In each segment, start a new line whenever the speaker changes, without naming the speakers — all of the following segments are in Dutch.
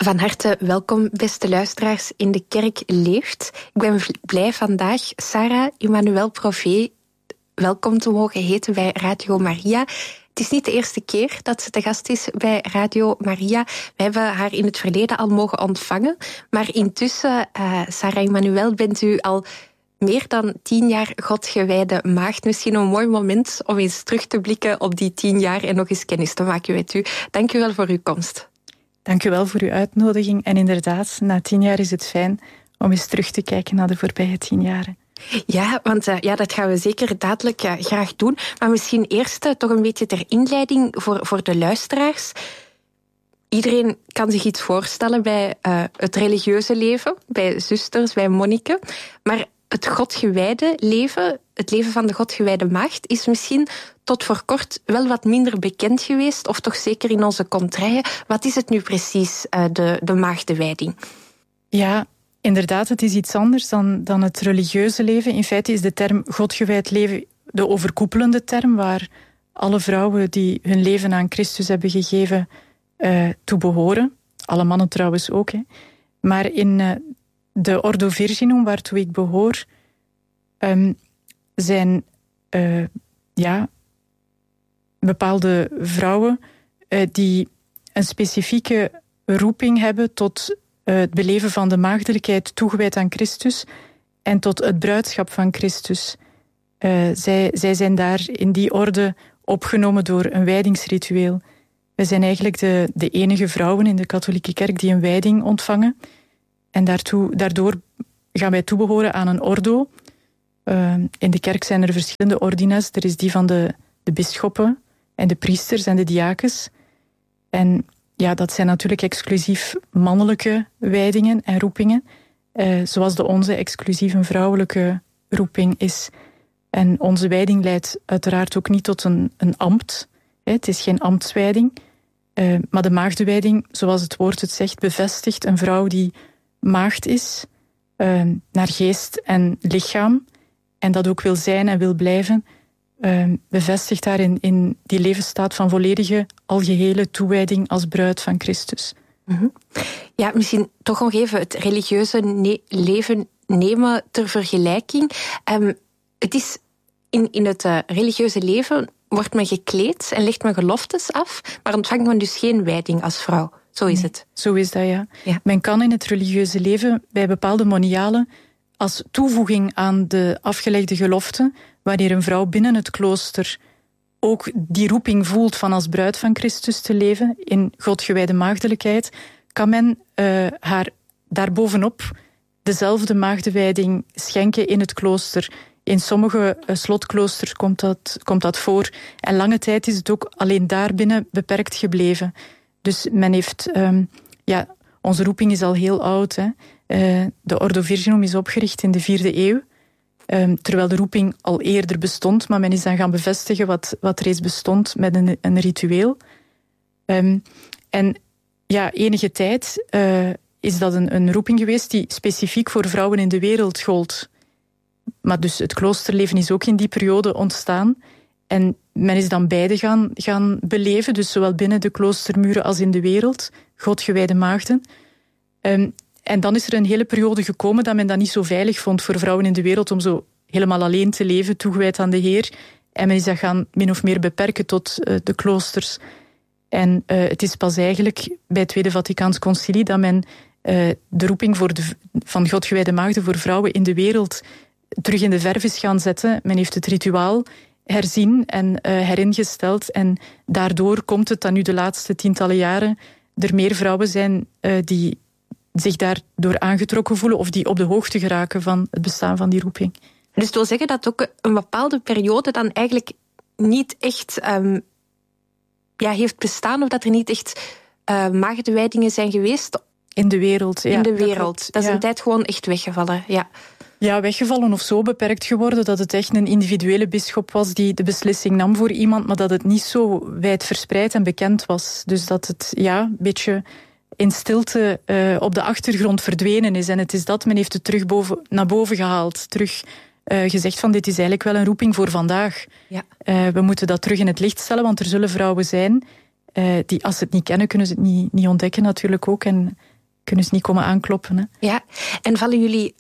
Van harte welkom, beste luisteraars in De Kerk Leeft. Ik ben blij vandaag Sarah Emmanuel Provee welkom te mogen heten bij Radio Maria. Het is niet de eerste keer dat ze te gast is bij Radio Maria. We hebben haar in het verleden al mogen ontvangen. Maar intussen, Sarah Emmanuel, bent u al meer dan 10 jaar Godgewijde maagd. Misschien een mooi moment om eens terug te blikken op die 10 jaar en nog eens kennis te maken met u. Dank u wel voor uw komst.
Dank u wel voor uw uitnodiging. En inderdaad, na 10 jaar is het fijn om eens terug te kijken naar de voorbije 10 jaren.
Ja, want dat gaan we zeker dadelijk graag doen. Maar misschien eerst toch een beetje ter inleiding voor de luisteraars. Iedereen kan zich iets voorstellen bij het religieuze leven, bij zusters, bij monniken. Maar het Godgewijde leven, het leven van de Godgewijde maagd, is misschien tot voor kort wel wat minder bekend geweest, of toch zeker in onze contraien. Wat is het nu precies, de maagdenwijding?
Ja, inderdaad, het is iets anders dan het religieuze leven. In feite is de term Godgewijd leven de overkoepelende term, waar alle vrouwen die hun leven aan Christus hebben gegeven toe behoren. Alle mannen trouwens ook. Hè. Maar in de Ordo Virginum, waartoe ik behoor, zijn bepaalde vrouwen die een specifieke roeping hebben tot het beleven van de maagdelijkheid toegewijd aan Christus en tot het bruidschap van Christus. Zij zijn daar in die orde opgenomen door een wijdingsritueel. We zijn eigenlijk de enige vrouwen in de katholieke kerk die een wijding ontvangen. En daardoor gaan wij toebehoren aan een ordo. In de kerk zijn er verschillende ordines. Er is die van de bisschoppen en de priesters en de diakens. En ja, dat zijn natuurlijk exclusief mannelijke wijdingen en roepingen. Zoals de onze exclusief een vrouwelijke roeping is. En onze wijding leidt uiteraard ook niet tot een ambt. Het is geen ambtswijding. Maar de maagdenwijding, zoals het woord het zegt, bevestigt een vrouw die maagd is, naar geest en lichaam, en dat ook wil zijn en wil blijven, bevestigt haar in die levensstaat van volledige, algehele toewijding als bruid van Christus.
Mm-hmm. Ja, misschien toch nog even het religieuze leven nemen ter vergelijking. Het is in het religieuze leven wordt men gekleed en legt men geloftes af, maar ontvangt men dus geen wijding als vrouw. Zo is het.
Zo is dat, ja. Men kan in het religieuze leven bij bepaalde monialen als toevoeging aan de afgelegde geloften, wanneer een vrouw binnen het klooster ook die roeping voelt van als bruid van Christus te leven, in Godgewijde maagdelijkheid, kan men haar daarbovenop dezelfde maagdenwijding schenken in het klooster. In sommige slotkloosters komt dat voor. En lange tijd is het ook alleen daarbinnen beperkt gebleven. Dus men heeft... onze roeping is al heel oud. Hè. De Ordo Virginum is opgericht in de 4e eeuw. Terwijl de roeping al eerder bestond. Maar men is dan gaan bevestigen wat reeds bestond met een ritueel. En ja, enige tijd is dat een roeping geweest die specifiek voor vrouwen in de wereld gold. Maar dus het kloosterleven is ook in die periode ontstaan. En men is dan beide gaan beleven, dus zowel binnen de kloostermuren als in de wereld, Godgewijde maagden. En dan is er een hele periode gekomen dat men dat niet zo veilig vond voor vrouwen in de wereld om zo helemaal alleen te leven, toegewijd aan de Heer. En men is dat gaan min of meer beperken tot de kloosters. En het is pas eigenlijk bij het Tweede Vaticaans Concilie dat men de roeping van Godgewijde maagden voor vrouwen in de wereld terug in de verf is gaan zetten. Men heeft het rituaal herzien en heringesteld. En daardoor komt het dat nu de laatste tientallen jaren er meer vrouwen zijn die zich daardoor aangetrokken voelen of die op de hoogte geraken van het bestaan van die roeping.
Dus dat wil zeggen dat ook een bepaalde periode dan eigenlijk niet echt heeft bestaan, of dat er niet echt maagdenwijdingen zijn geweest?
In de wereld, ja.
In de wereld. Dat is een tijd gewoon echt weggevallen, ja.
Ja, weggevallen of zo beperkt geworden dat het echt een individuele bisschop was die de beslissing nam voor iemand, maar dat het niet zo wijd verspreid en bekend was. Dus dat het een beetje in stilte op de achtergrond verdwenen is. En het is dat, men heeft het terug naar boven gehaald. Terug gezegd van dit is eigenlijk wel een roeping voor vandaag. Ja. We moeten dat terug in het licht stellen, want er zullen vrouwen zijn die als ze het niet kennen, kunnen ze het niet ontdekken natuurlijk ook. En kunnen ze niet komen aankloppen. Hè.
Ja, en vallen jullie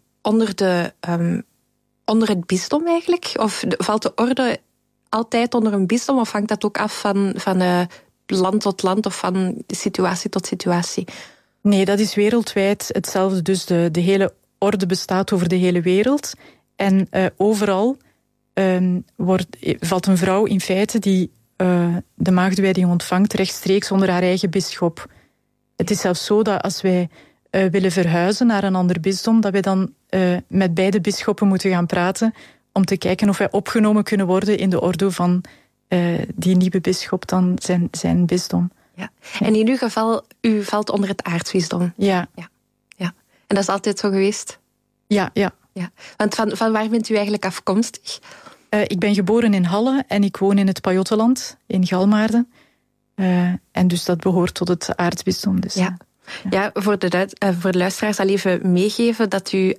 onder het bisdom eigenlijk? Of valt de orde altijd onder een bisdom? Of hangt dat ook af van land tot land of van situatie tot situatie?
Nee, dat is wereldwijd hetzelfde. Dus de hele orde bestaat over de hele wereld. En overal valt een vrouw in feite die de maagdwijding ontvangt rechtstreeks onder haar eigen bisschop. Het is zelfs zo dat als wij willen verhuizen naar een ander bisdom, dat wij dan met beide bisschoppen moeten gaan praten om te kijken of wij opgenomen kunnen worden in de orde van die nieuwe bisschop, dan zijn bisdom.
Ja. En in uw geval, u valt onder het aartsbisdom.
Ja.
En dat is altijd zo geweest?
Ja.
Want van waar bent u eigenlijk afkomstig?
Ik ben geboren in Halle en ik woon in het Pajottenland, in Galmaarden. En dus dat behoort tot het aartsbisdom. Dus,
ja, voor de luisteraars al even meegeven dat u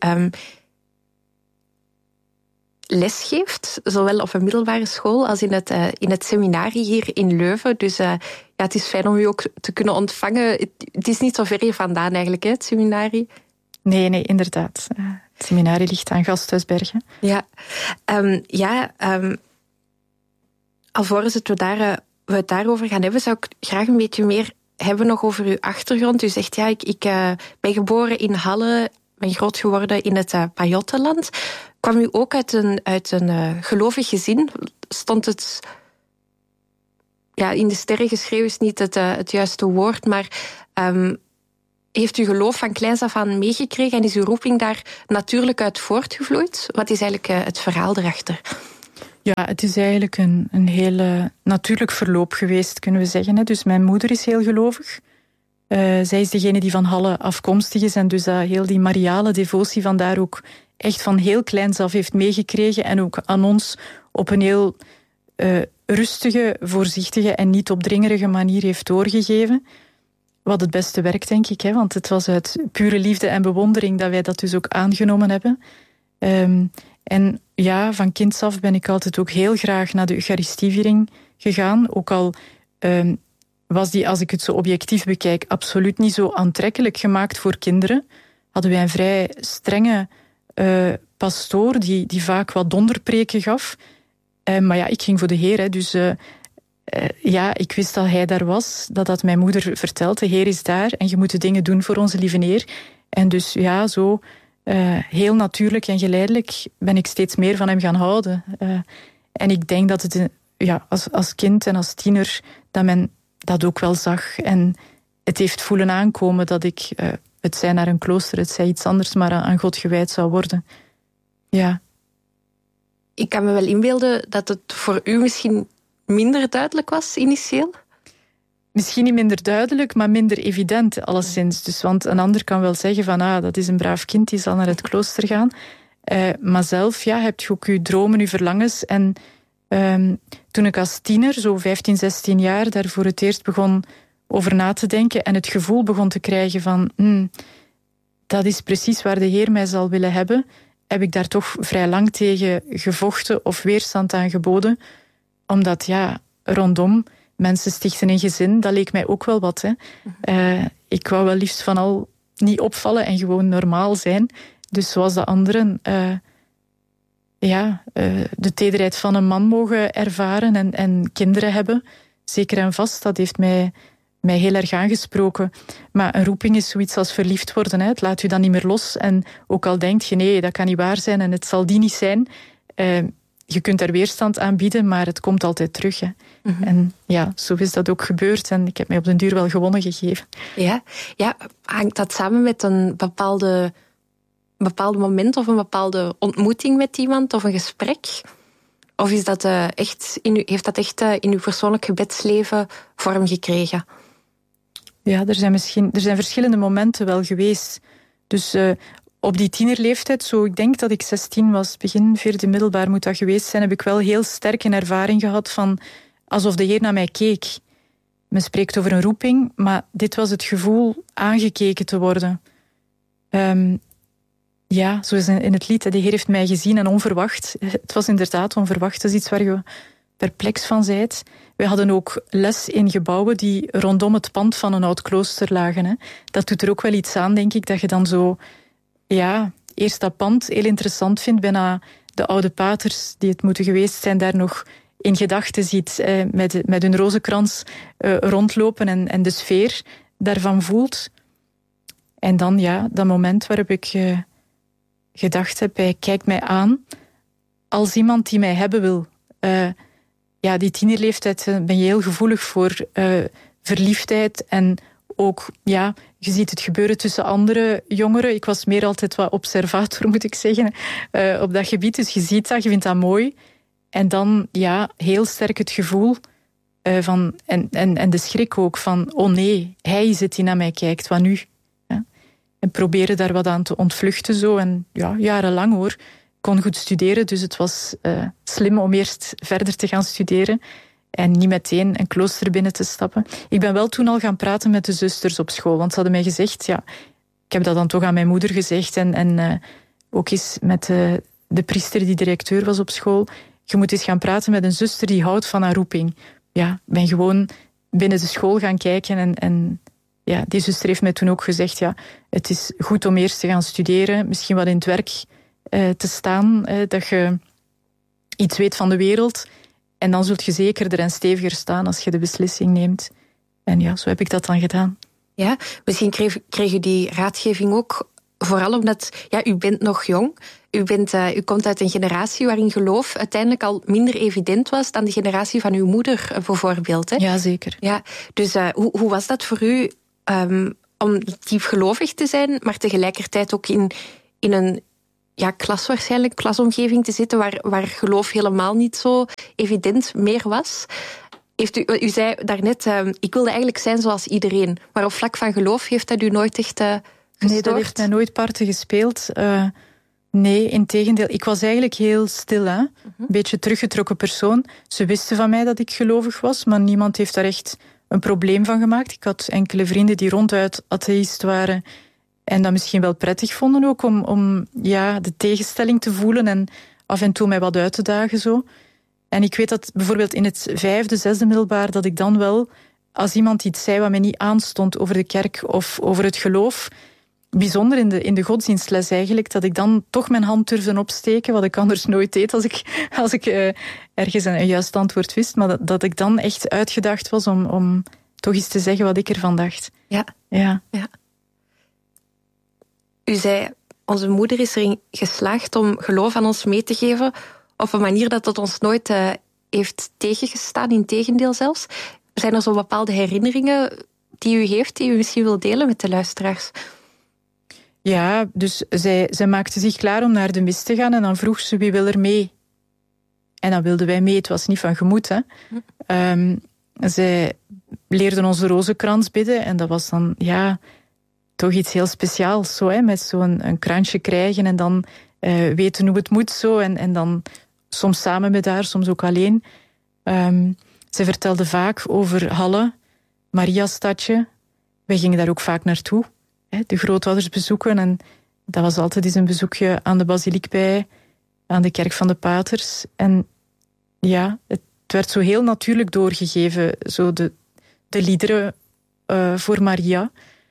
les geeft, zowel op een middelbare school als in het seminarie hier in Leuven. Dus het is fijn om u ook te kunnen ontvangen. Het is niet zo ver hier vandaan eigenlijk, hè, het seminarie.
Nee, inderdaad. Het seminarie ligt aan Gasthuisbergen.
Ja, alvorens we het daarover gaan hebben, zou ik graag een beetje meer hebben nog over uw achtergrond. U zegt, ik ben geboren in Halle, ben groot geworden in het Pajottenland. Kwam u ook uit een gelovig gezin? Stond het... Ja, in de sterren geschreven is niet het juiste woord, maar heeft u geloof van kleins af aan meegekregen en is uw roeping daar natuurlijk uit voortgevloeid? Wat is eigenlijk het verhaal erachter?
Ja, het is eigenlijk een heel natuurlijk verloop geweest, kunnen we zeggen. Dus mijn moeder is heel gelovig. Zij is degene die van Halle afkomstig is en dus heel die mariale devotie vandaar ook echt van heel kleins af heeft meegekregen en ook aan ons op een heel rustige, voorzichtige en niet opdringerige manier heeft doorgegeven. Wat het beste werkt, denk ik. Want het was uit pure liefde en bewondering dat wij dat dus ook aangenomen hebben. En ja, van kinds af ben ik altijd ook heel graag naar de Eucharistieviering gegaan. Ook al was die, als ik het zo objectief bekijk, absoluut niet zo aantrekkelijk gemaakt voor kinderen. Hadden wij een vrij strenge pastoor die vaak wat donderpreken gaf. Maar ja, ik ging voor de Heer. Dus ik wist dat hij daar was. Dat had mijn moeder verteld. De Heer is daar en je moet de dingen doen voor onze lieve Heer. En dus ja, zo heel natuurlijk en geleidelijk ben ik steeds meer van hem gaan houden. En ik denk dat het als kind en als tiener dat men dat ook wel zag. En het heeft voelen aankomen dat ik, het zij naar een klooster, het zij iets anders, maar aan God gewijd zou worden. Ja.
Ik kan me wel inbeelden dat het voor u misschien minder duidelijk was, initieel?
Misschien niet minder duidelijk, maar minder evident, alleszins. Dus, want een ander kan wel zeggen van, dat is een braaf kind, die zal naar het klooster gaan. Maar zelf, heb je ook je dromen, je verlangens. En toen ik als tiener, zo 15, 16 jaar, daar voor het eerst begon over na te denken en het gevoel begon te krijgen van, dat is precies waar de Heer mij zal willen hebben, heb ik daar toch vrij lang tegen gevochten of weerstand aan geboden. Omdat, rondom mensen stichten een gezin, dat leek mij ook wel wat. Hè. Ik wou wel liefst van al niet opvallen en gewoon normaal zijn. Dus zoals de anderen de tederheid van een man mogen ervaren en kinderen hebben. Zeker en vast, dat heeft mij heel erg aangesproken. Maar een roeping is zoiets als verliefd worden. Hè. Het laat u dan niet meer los. En ook al denkt je, nee, dat kan niet waar zijn en het zal die niet zijn. Je kunt daar weerstand aan bieden, maar het komt altijd terug. Hè. Mm-hmm. En ja, zo is dat ook gebeurd. En ik heb mij op den duur wel gewonnen gegeven. Ja,
hangt dat samen met een bepaald moment of een bepaalde ontmoeting met iemand of een gesprek? Of is dat heeft dat echt in uw persoonlijk gebedsleven vorm gekregen?
Ja, er zijn verschillende momenten wel geweest. Dus op die tienerleeftijd, zo ik denk dat ik 16 was, begin vierde middelbaar moet dat geweest zijn, heb ik wel heel sterk een ervaring gehad van alsof de Heer naar mij keek. Men spreekt over een roeping, maar dit was het gevoel aangekeken te worden. Zoals in het lied, de Heer heeft mij gezien en onverwacht. Het was inderdaad onverwacht. Dat is iets waar je perplex van zijt. We hadden ook les in gebouwen die rondom het pand van een oud klooster lagen. Hè. Dat doet er ook wel iets aan, denk ik, dat je dan zo... Ja, eerst dat pand heel interessant vindt, bijna de oude paters die het moeten geweest zijn, daar nog in gedachten ziet, met hun rozenkrans rondlopen en de sfeer daarvan voelt. En dan, ja, dat moment waarop ik gedacht heb, hij kijkt mij aan als iemand die mij hebben wil. Die tienerleeftijd ben je heel gevoelig voor verliefdheid en ook, ja, je ziet het gebeuren tussen andere jongeren. Ik was meer altijd wat observator, moet ik zeggen, op dat gebied. Dus je ziet dat, je vindt dat mooi. En dan, ja, heel sterk het gevoel van... En de schrik ook van, oh nee, hij is het die naar mij kijkt, wat nu? Ja. En proberen daar wat aan te ontvluchten zo. En ja, jarenlang hoor. Ik kon goed studeren, dus het was slim om eerst verder te gaan studeren. En niet meteen een klooster binnen te stappen. Ik ben wel toen al gaan praten met de zusters op school. Want ze hadden mij gezegd, ja, ik heb dat dan toch aan mijn moeder gezegd. En ook eens met de priester die directeur was op school. Je moet eens gaan praten met een zuster die houdt van haar roeping. Ja, ik ben gewoon binnen de school gaan kijken. En ja, die zuster heeft mij toen ook gezegd, ja, het is goed om eerst te gaan studeren. Misschien wat in het werk te staan. Dat je iets weet van de wereld. En dan zult je zekerder en steviger staan als je de beslissing neemt. En ja, zo heb ik dat dan gedaan.
Ja, misschien kreeg u die raadgeving ook vooral omdat, ja, u bent nog jong. U komt uit een generatie waarin geloof uiteindelijk al minder evident was dan de generatie van uw moeder, bijvoorbeeld. Hè?
Ja, zeker.
Ja, dus hoe was dat voor u om diep gelovig te zijn, maar tegelijkertijd ook in een klas waarschijnlijk, klasomgeving te zitten waar geloof helemaal niet zo evident meer was? U zei daarnet, ik wilde eigenlijk zijn zoals iedereen. Maar op vlak van geloof heeft dat u nooit echt gestoord?
Nee, dat heeft mij nooit parten gespeeld. Nee, integendeel. Ik was eigenlijk heel stil. Hè? Een beetje teruggetrokken persoon. Ze wisten van mij dat ik gelovig was, maar niemand heeft daar echt een probleem van gemaakt. Ik had enkele vrienden die ronduit atheïst waren en dat misschien wel prettig vonden ook om de tegenstelling te voelen en af en toe mij wat uit te dagen zo. En ik weet dat bijvoorbeeld in het 5e, 6e middelbaar dat ik dan wel, als iemand iets zei wat mij niet aanstond over de kerk of over het geloof, bijzonder in de godsdienstles eigenlijk, dat ik dan toch mijn hand durfde opsteken, wat ik anders nooit deed als ik ergens een juist antwoord wist, maar dat ik dan echt uitgedaagd was om toch eens te zeggen wat ik ervan dacht. Ja.
U zei, onze moeder is erin geslaagd om geloof aan ons mee te geven op een manier dat het ons nooit heeft tegengestaan, integendeel zelfs. Zijn er zo bepaalde herinneringen die u heeft, die u misschien wil delen met de luisteraars?
Ja, dus zij maakte zich klaar om naar de mis te gaan en dan vroeg ze wie wil er mee. En dan wilden wij mee, het was niet van gemoed. Hè. Zij leerden ons de rozenkrans bidden en dat was dan toch iets heel speciaals. Zo, hè, met zo'n kransje krijgen en dan weten hoe het moet. Zo, en dan soms samen met haar, soms ook alleen. Zij vertelde vaak over Halle, Mariastadje. Wij gingen daar ook vaak naartoe. De grootouders bezoeken. En dat was altijd eens een bezoekje aan de basiliek bij, aan de kerk van de paters. En ja, het werd zo heel natuurlijk doorgegeven. Zo de liederen voor Maria.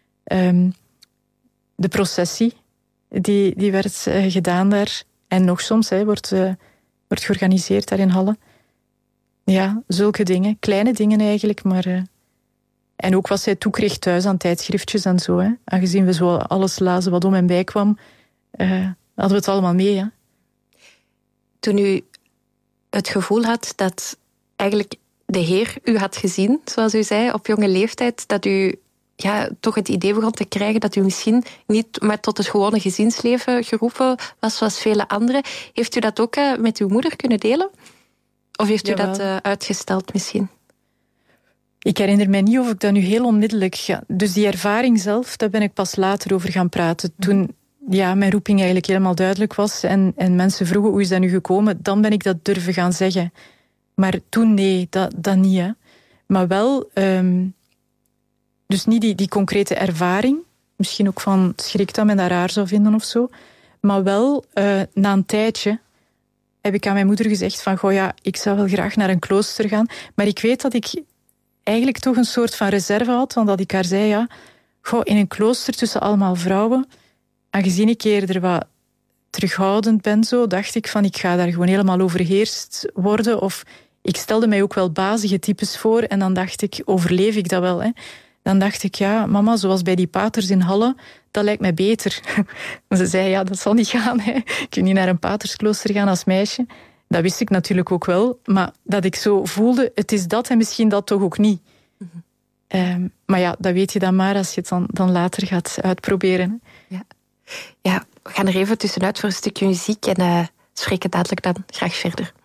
De processie die werd gedaan daar. En nog soms wordt georganiseerd daar in Halle. Ja, zulke dingen. Kleine dingen eigenlijk, maar... En ook wat zij toekreeg thuis aan tijdschriftjes en zo. Hè. Aangezien we zo alles lazen wat om en bij kwam, hadden we het allemaal mee. Hè.
Toen u het gevoel had dat eigenlijk de Heer u had gezien, zoals u zei, op jonge leeftijd, dat u toch het idee begon te krijgen dat u misschien niet maar tot het gewone gezinsleven geroepen was, zoals vele anderen. Heeft u dat ook met uw moeder kunnen delen? Of heeft u dat uitgesteld misschien?
Ik herinner mij niet of ik dat nu heel onmiddellijk... Dus die ervaring zelf, daar ben ik pas later over gaan praten. Toen mijn roeping eigenlijk helemaal duidelijk was en mensen vroegen hoe is dat nu gekomen, dan ben ik dat durven gaan zeggen. Maar toen nee, dat niet. Hè. Maar wel... dus niet die concrete ervaring. Misschien ook van schrik dat men dat raar zou vinden of zo. Maar wel na een tijdje heb ik aan mijn moeder gezegd van, goh ja, ik zou wel graag naar een klooster gaan. Maar ik weet dat ik eigenlijk toch een soort van reserve had, want dat ik haar zei, ja, goh, in een klooster tussen allemaal vrouwen, aangezien ik eerder wat terughoudend ben, zo, dacht ik van, ik ga daar gewoon helemaal overheerst worden. Of ik stelde mij ook wel bazige types voor en dan dacht ik, overleef ik dat wel, hè? Dan dacht ik, ja, mama, zoals bij die paters in Halle, dat lijkt mij beter. Ze zei, ja, dat zal niet gaan, hè. Je kunt niet naar een patersklooster gaan als meisje. Dat wist ik natuurlijk ook wel, maar dat ik zo voelde, het is dat en misschien dat toch ook niet. Mm-hmm. Maar ja, dat weet je dan maar als je het dan later gaat uitproberen.
Ja, we gaan er even tussenuit voor een stukje muziek en spreken dadelijk dan graag verder.